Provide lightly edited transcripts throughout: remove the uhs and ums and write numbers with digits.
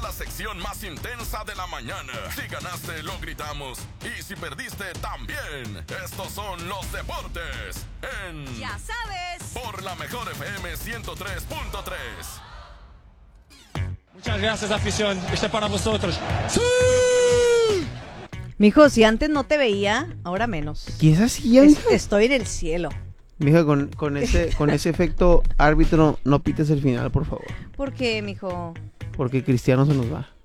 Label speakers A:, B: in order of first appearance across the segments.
A: la sección más intensa de la mañana. Si ganaste, lo gritamos. Y si perdiste, también. Estos son los deportes en...
B: Ya sabes.
A: Por la mejor FM 103.3.
C: Muchas gracias, afición. Este es para vosotros. ¡Sí!
B: Mijo, si antes no te veía, ahora menos.
D: ¿Qué es así, ya, mija?
B: Estoy en el cielo.
D: Mija, con ese efecto árbitro, no pites el final, por favor.
B: ¿Por qué, mijo?
D: Porque Cristiano se nos va.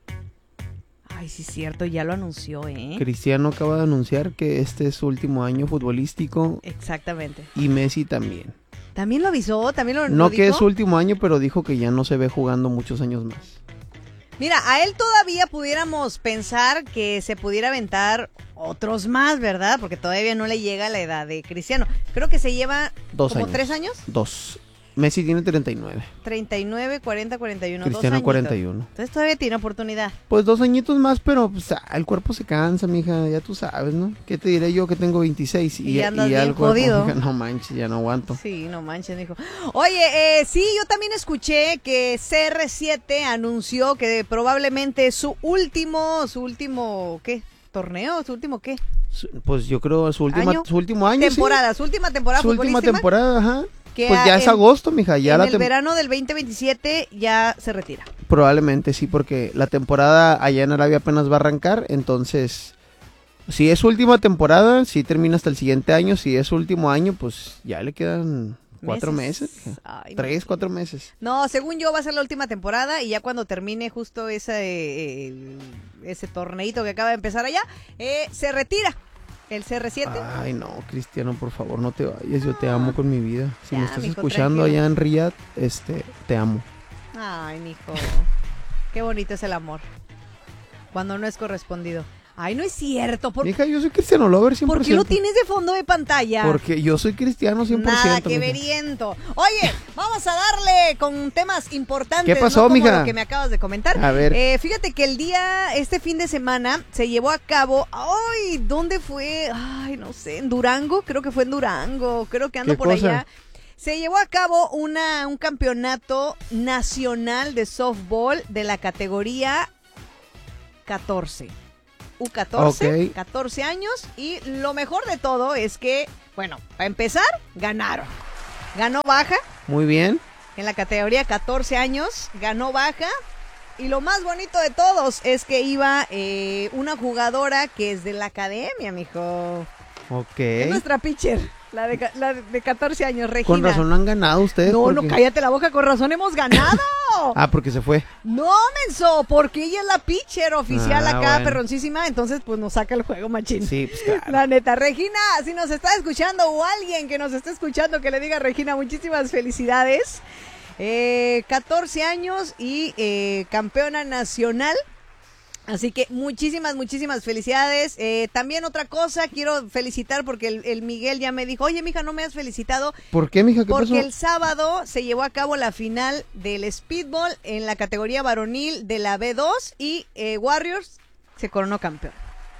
B: Ay, sí es cierto, ya lo anunció,
D: Cristiano acaba de anunciar que este es su último año futbolístico.
B: Exactamente.
D: Y Messi también.
B: ¿También lo avisó? ¿También lo
D: No
B: dijo?
D: que es su último año, pero dijo que ya no se ve jugando muchos años más.
B: Mira, a él todavía pudiéramos pensar que se pudiera aventar otros más, ¿verdad? Porque todavía no le llega la edad de Cristiano. Creo que se lleva
D: 2
B: como
D: años.
B: 3 años.
D: 2. Messi tiene 39.
B: 39, 40, 41.
D: Cristiano
B: 2 añitos.
D: 41.
B: Entonces todavía tiene oportunidad.
D: Pues 2 añitos más, pero pues, el cuerpo se cansa, mija, ya tú sabes, ¿no? ¿Qué te diré yo que tengo 26
B: Y andas
D: ya
B: bien
D: el cuerpo,
B: jodido.
D: mija, no manches, ya no aguanto.
B: Sí, no manches, dijo. Oye, sí, yo también escuché que CR7 anunció que probablemente su último, ¿qué? ¿Torneo? ¿Su último qué?
D: Pues yo creo su último año,
B: Temporada, su última temporada
D: su última
B: futbolística,
D: temporada, ajá.
B: que
D: Pues ya es agosto, mija, ya
B: en el verano del 2027 ya se retira.
D: Probablemente sí, porque la temporada allá en Arabia apenas va a arrancar, entonces si es su última temporada, sí termina hasta el siguiente año. Si es su último año, pues ya le quedan 4 meses.
B: Ay,
D: 3, 4 meses.
B: No, según yo va a ser la última temporada y ya cuando termine justo ese torneito que acaba de empezar allá, se retira el CR7.
D: Ay, no, Cristiano, por favor, no te vayas, yo te amo con mi vida. Si
B: Ya,
D: me estás
B: mijo,
D: escuchando
B: tranquilo.
D: allá en Riyadh, te amo.
B: Ay, mijo, qué bonito es el amor cuando no es correspondido. Ay, no es cierto.
D: Mija, yo soy Cristiano Lover 100%.
B: ¿Por qué lo tienes de fondo de pantalla?
D: Porque yo soy cristiano 100%.
B: Nada, que
D: mija.
B: veriento. Oye, vamos a darle con temas importantes.
D: ¿Qué pasó,
B: ¿no? Como
D: mija?
B: lo que me acabas de comentar.
D: A ver.
B: Fíjate que este fin de semana, se llevó a cabo. Ay, ¿dónde fue? Ay, no sé, en Durango. Creo que fue en Durango. Creo que ando
D: ¿Qué
B: por
D: cosa?
B: allá. Se llevó a cabo un campeonato nacional de softball de la categoría 14. U14,
D: Ok.
B: 14 años, y lo mejor de todo es que, bueno, para empezar, ganaron. Ganó baja
D: Muy bien.
B: en la categoría 14 años, ganó baja, y lo más bonito de todos es que iba una jugadora que es de la academia, mijo.
D: Ok.
B: Es nuestra pitcher, la de 14 años, Regina.
D: Con razón no han ganado ustedes.
B: No,
D: porque...
B: no, cállate la boca, con razón hemos ganado.
D: Ah, porque se fue.
B: No, menso, porque ella es la pitcher oficial acá,
D: bueno.
B: perroncísima, entonces pues nos saca el juego, machín.
D: Sí, pues claro.
B: La neta, Regina, si nos está escuchando o alguien que nos esté escuchando que le diga a Regina, muchísimas felicidades. 14 años y campeona nacional. Así que muchísimas felicidades. También otra cosa, quiero felicitar porque el Miguel ya me dijo, oye, mija, no me has felicitado.
D: ¿Por qué, mija? ¿Qué
B: Porque
D: pasó?
B: el sábado se llevó a cabo la final del speedball en la categoría varonil de la B2 y Warriors se coronó campeón.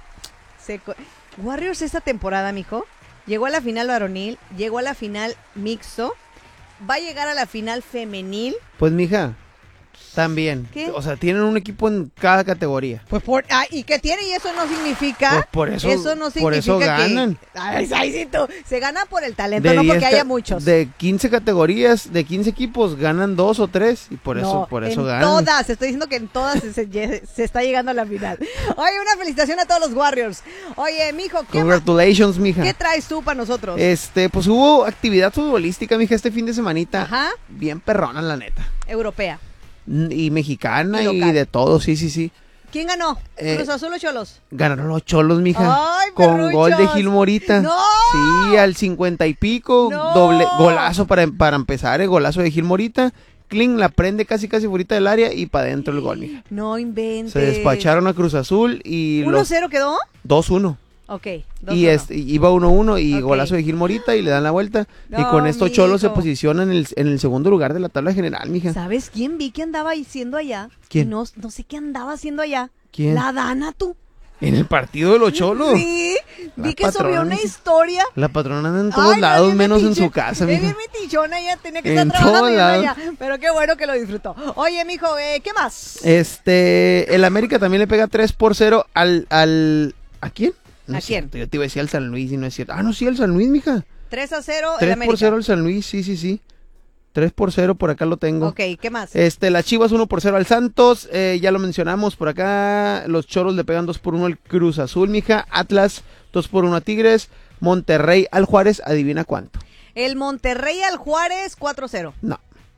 B: Warriors esta temporada, mijo, llegó a la final varonil, llegó a la final mixto, va a llegar a la final femenil.
D: Pues, mija, también.
B: ¿Qué?
D: O sea, tienen un equipo en cada categoría.
B: Pues ¿y qué tiene? Y eso no significa.
D: Pues por eso
B: no significa
D: por eso ganan.
B: que. Ay, sí, tú. Se gana por el talento, no porque haya muchos.
D: De 15 categorías, de 15 equipos, ganan 2 o 3 y por eso
B: en
D: ganan.
B: todas, estoy diciendo que en todas se está llegando a la final. Oye, una felicitación a todos los Warriors. Oye, mijo,
D: Congratulations, mija.
B: ¿qué traes tú para nosotros?
D: Pues hubo actividad futbolística, mija, este fin de semanita.
B: Ajá.
D: Bien perrona, la neta.
B: Europea.
D: Y mexicana
B: Y
D: y
B: local.
D: de todo, sí.
B: ¿Quién ganó? ¿Cruz Azul o Cholos?
D: Ganaron los Cholos, mija.
B: ¡Ay,
D: con
B: perruchos!
D: gol de Gil Morita.
B: ¡No!
D: Sí, al 50 y pico.
B: ¡No!
D: Doble golazo para empezar, golazo de Gil Morita. Kling la prende casi fuera del área y para adentro el gol, mija.
B: No inventes.
D: Se despacharon a Cruz Azul y
B: ¿1-0 quedó?
D: 2-1.
B: Ok.
D: Y iba 1-1 y
B: Ok.
D: golazo de Gil Morita y le dan la vuelta. Y
B: No,
D: con esto
B: mijo.
D: Cholos se posiciona en el segundo lugar de la tabla general, mija.
B: ¿Sabes quién vi que andaba haciendo allá?
D: ¿Quién?
B: No sé qué andaba haciendo allá.
D: ¿Quién?
B: La Dana, tú.
D: En el partido de los Cholos.
B: Sí,
D: La
B: vi que subió
D: patrona,
B: una
D: mija.
B: historia.
D: La patrona anda en todos
B: Ay,
D: lados,
B: bien
D: menos en
B: metiche.
D: su casa,
B: Es
D: mija.
B: bien metichona, ella tenía que
D: En
B: estar trabajando
D: todos
B: y no
D: lados.
B: ella. Pero qué bueno que lo disfrutó. Oye, mijo, ¿qué más?
D: El América también le pega 3-0 ¿a quién? No
B: ¿A
D: es
B: quién?
D: cierto, yo te iba a decir al San Luis y no es cierto. Ah, no, sí, al San Luis, mija.
B: 3-0 el
D: 3-0
B: América.
D: al San Luis, sí. 3-0, por acá lo tengo.
B: Ok, ¿qué más?
D: Las Chivas 1-0 al Santos, ya lo mencionamos por acá. Los Choros le pegan 2-1 al Cruz Azul, mija. Atlas 2-1 a Tigres. Monterrey al Juárez, adivina cuánto.
B: El Monterrey al Juárez 4-0.
D: No.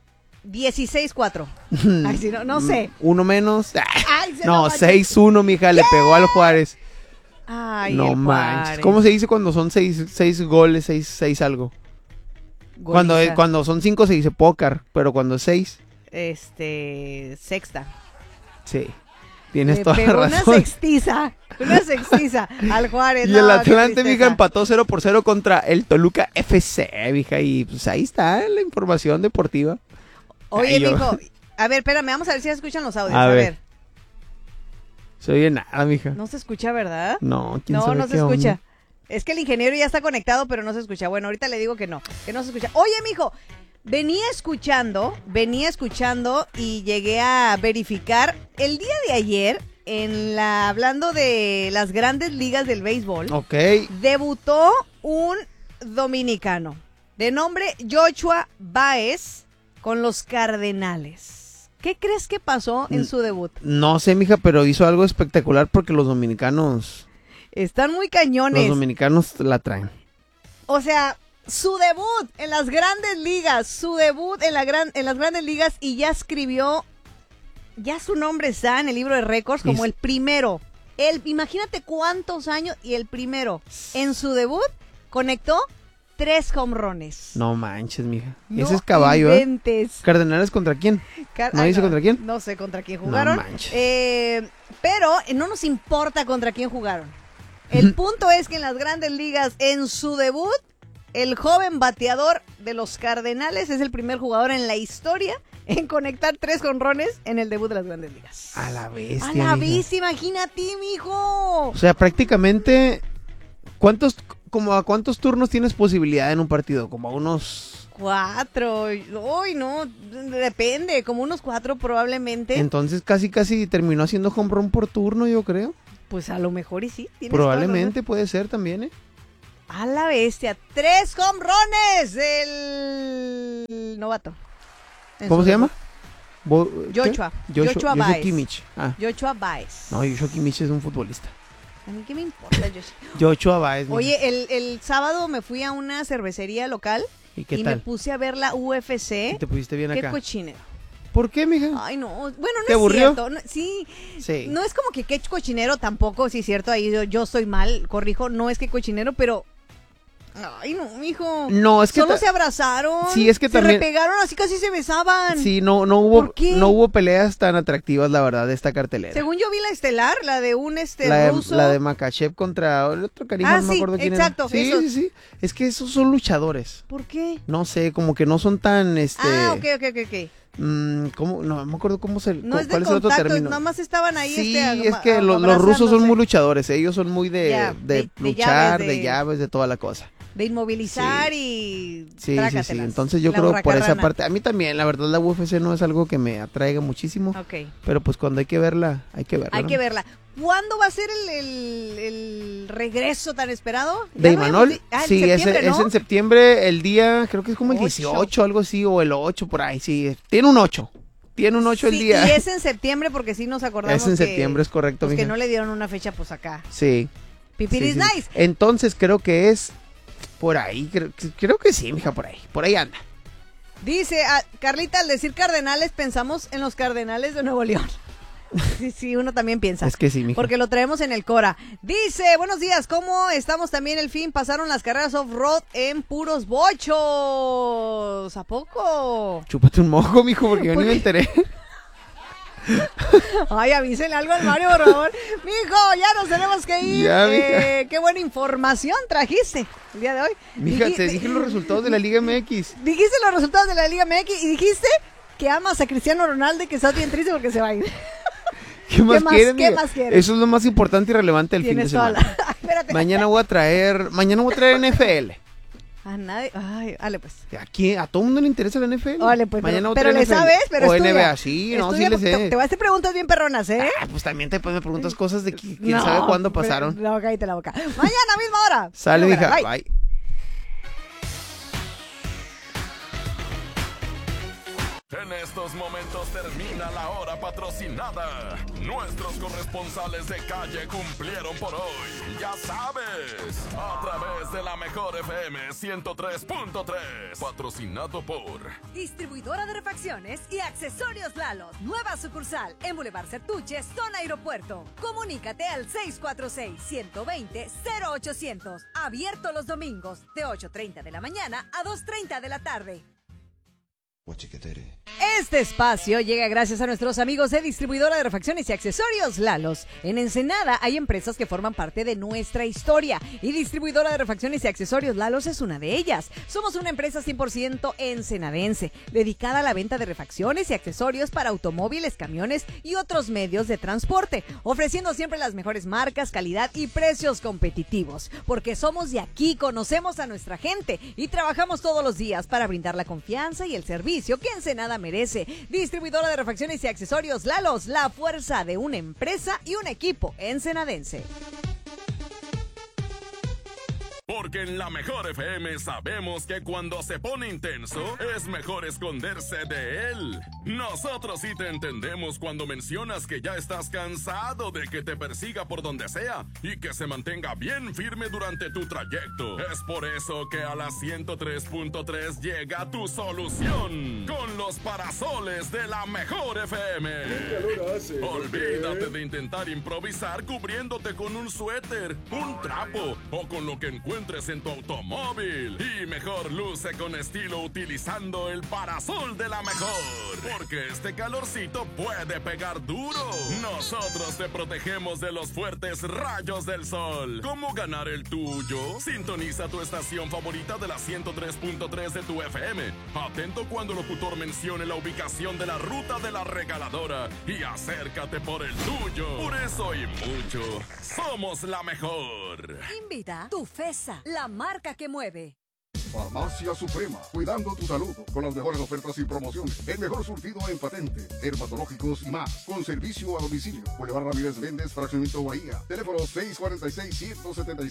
B: 16-4. Ay, sí, no sé.
D: Uno menos.
B: Ay, se
D: No,
B: manchó.
D: 6-1, mija, le pegó al Juárez.
B: Ay,
D: No
B: el
D: manches.
B: Juárez.
D: ¿Cómo se dice cuando son 6 goles, 6 algo?
B: Goliza.
D: Cuando son 5 se dice pócar, pero cuando es 6,
B: Sexta.
D: sí. Tienes
B: Le
D: toda la
B: pegó
D: razón.
B: una sextiza al Juárez.
D: Y
B: no,
D: el
B: qué
D: Atlante,
B: tristeza.
D: mija, empató 0-0 contra el Toluca FC, mija. Y pues ahí está la información deportiva.
B: Oye,
D: Ay, yo-
B: mijo, a ver, espérame, vamos a ver si se escuchan los audios.
D: A
B: A
D: ver.
B: ver.
D: Se oye nada, mija.
B: No se escucha, ¿verdad?
D: No, quién
B: No,
D: sabe
B: no se
D: qué onda.
B: escucha. Es que el ingeniero ya está conectado, pero no se escucha. Bueno, ahorita le digo que no se escucha. Oye, mijo, venía escuchando y llegué a verificar el día de ayer hablando de las grandes ligas del béisbol.
D: Ok.
B: Debutó un dominicano de nombre Joshua Baez con los Cardenales. ¿Qué crees que pasó en su debut?
D: No sé, mija, pero hizo algo espectacular porque los dominicanos
B: Están muy cañones.
D: la traen.
B: O sea, su debut en las grandes ligas, en las grandes ligas y ya escribió, ya su nombre está en el libro de récords como el primero. Imagínate cuántos años y el primero en su debut conectó 3 jonrones.
D: No manches, mija.
B: No
D: Ese es caballo, ¿eh?
B: inventes.
D: ¿Cardenales contra quién? ¿No dice contra quién?
B: No sé contra quién jugaron.
D: No manches.
B: Pero no nos importa contra quién jugaron. El punto es que en las grandes ligas, en su debut, el joven bateador de los Cardenales es el primer jugador en la historia en conectar 3 jonrones en el debut de las grandes ligas.
D: A la bestia,
B: A la
D: mija.
B: vez, imagínate, mijo.
D: O sea, prácticamente, ¿a cuántos turnos tienes posibilidad en un partido? Como a unos...
B: 4. Uy, no, depende, como unos 4 probablemente.
D: Entonces casi terminó haciendo home run por turno, yo creo.
B: Pues a lo mejor y sí. tienes toda la
D: Probablemente puede ser también, ¿eh?
B: A la bestia, 3 home runs del novato. En
D: ¿Cómo
B: su
D: se llama?
B: debut. Joshua. Joshua
D: Joshua
B: Baez.
D: Kimmich. Ah,
B: Joshua Baez.
D: no, Joshua Kimmich es un futbolista.
B: A mí qué me importa, Joshua.
D: Joshua Baez. mija.
B: Oye, el sábado me fui a una cervecería local
D: ¿Y qué
B: y me
D: tal?
B: puse a ver la UFC.
D: ¿Y te pusiste bien
B: Qué
D: acá?
B: cochinero.
D: ¿Por qué, mija?
B: Ay, no. Bueno, no
D: ¿Te
B: es
D: aburrió?
B: cierto. No, sí.
D: Sí.
B: No es como que qué cochinero tampoco, sí es cierto. Ahí yo soy mal, corrijo. No es que cochinero, pero... Ay, no, mijo.
D: No, es que
B: Solo se abrazaron.
D: Sí, es que
B: se
D: también-
B: repegaron, así casi se besaban.
D: Sí, no
B: ¿Por qué?
D: hubo peleas tan atractivas, la verdad, de esta cartelera.
B: Según yo vi la estelar, la de un ruso.
D: La de Makachev contra el otro cariño,
B: Ah,
D: no me
B: sí,
D: acuerdo quién
B: exacto,
D: era. Sí,
B: esos.
D: sí. Es que esos son luchadores.
B: ¿Por qué?
D: No sé, como que no son tan,
B: Ah, ok.
D: ¿cómo? No me acuerdo cómo se...
B: No es de
D: ¿Cuál es el otro
B: contacto,
D: término?
B: nada más estaban ahí.
D: Sí, es que los rusos son muy luchadores, ellos son muy
B: Ya,
D: de
B: de
D: luchar,
B: llaves,
D: de llaves, de toda la cosa.
B: De inmovilizar y
D: Sí.
B: trácatelas.
D: Entonces yo
B: La
D: creo por esa
B: hurracarrana.
D: parte, a mí también, la verdad la UFC no es algo que me atraiga muchísimo,
B: Ok,
D: pero pues cuando hay que verla, hay que verla.
B: hay
D: ¿no?
B: que verla. ¿Cuándo va a ser el regreso tan esperado?
D: De
B: Ya lo
D: Imanol,
B: habíamos di-
D: sí,
B: en septiembre,
D: es
B: ¿no?
D: en septiembre, el día, creo que es como el
B: 8.
D: 18, algo así, o el 8 por ahí, sí, tiene un 8 el
B: Sí,
D: día.
B: Y es en septiembre porque sí nos acordamos
D: Es en
B: que,
D: septiembre, es correcto,
B: pues, que
D: mija.
B: no le dieron una fecha pues acá.
D: Sí.
B: Pipiris
D: sí.
B: nice.
D: Entonces creo que es por ahí, creo que sí, mija, por ahí anda.
B: Dice Carlita, al decir Cardenales pensamos en los Cardenales de Nuevo León. Sí, uno también piensa.
D: Es que sí, mija.
B: Porque lo traemos en el Cora. Dice, buenos días, ¿cómo estamos también el fin? Pasaron las carreras off-road en puros bochos. ¿A poco?
D: Chúpate un mojo, mijo, porque yo
B: ¿Por
D: ni me
B: qué?
D: enteré.
B: Ay, avísenle algo al Mario, por favor. Mijo, ya nos tenemos que ir.
D: Ya, mija.
B: Qué buena información trajiste el día de hoy.
D: Mija, te dije los resultados de la Liga MX.
B: Dijiste los resultados de la Liga MX y dijiste que amas a Cristiano Ronaldo y que estás bien triste porque se va a ir.
D: ¿Qué más quieren?
B: ¿Qué más quieren?
D: Eso es lo más importante y relevante del fin de semana.
B: Espérate.
D: Mañana voy a traer NFL.
B: A nadie. Ay, dale pues.
D: ¿A todo el mundo le interesa la NFL?
B: Dale pues.
D: Mañana
B: Pero le sabes, pero
D: o
B: estudia.
D: NBA, sí, no, sí le sé.
B: Te voy a hacer preguntas bien perronas, ¿eh?
D: Pues también me preguntas cosas de quién sabe cuándo pasaron.
B: No, cállate la boca. Mañana, misma hora.
D: Sale, hija. Bye.
A: En estos momentos termina la hora patrocinada. Nuestros corresponsales de calle cumplieron por hoy. Ya sabes, a través de la Mejor FM 103.3. Patrocinado por
E: Distribuidora de refacciones y accesorios Lalos. Nueva sucursal en Boulevard Certuche, zona aeropuerto. Comunícate al 646-120-0800. Abierto los domingos de 8:30 de la mañana a 2:30 de la tarde.
B: Este espacio llega gracias a nuestros amigos de Distribuidora de Refacciones y Accesorios Lalos. En Ensenada hay empresas que forman parte de nuestra historia y Distribuidora de Refacciones y Accesorios Lalos es una de ellas. Somos una empresa 100% ensenadense, dedicada a la venta de refacciones y accesorios para automóviles, camiones y otros medios de transporte, ofreciendo siempre las mejores marcas, calidad y precios competitivos. Porque somos de aquí, conocemos a nuestra gente y trabajamos todos los días para brindar la confianza y el servicio que Ensenada merece. Distribuidora de refacciones y accesorios Lalos, la fuerza de una empresa y un equipo ensenadense.
A: Porque en la Mejor FM sabemos que cuando se pone intenso es mejor esconderse de él. Nosotros sí te entendemos cuando mencionas que ya estás cansado de que te persiga por donde sea y que se mantenga bien firme durante tu trayecto. Es por eso que a la 103.3 llega tu solución con los parasoles de la Mejor FM. Olvídate de intentar improvisar cubriéndote con un suéter, un trapo o con lo que encuentres en tu automóvil. Y mejor luce con estilo utilizando el parasol de la Mejor. Porque este calorcito puede pegar duro. Nosotros te protegemos de los fuertes rayos del sol. ¿Cómo ganar el tuyo? Sintoniza tu estación favorita de la 103.3 de tu FM. Atento cuando el locutor mencione la ubicación de la ruta de la regaladora. Y acércate por el tuyo. Por eso y mucho, somos la Mejor.
E: Invita tu FESA, la marca que mueve.
F: Farmacia Suprema, cuidando tu salud con las mejores ofertas y promociones. El mejor surtido en patente, dermatológicos y más. Con servicio a domicilio. Boulevard Ramírez Méndez, Fraccionamiento Bahía. Teléfono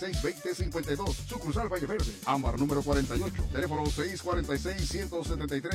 F: 646-176-2052. Sucursal Valle Verde. Ámbar número 48. Teléfono 646-173.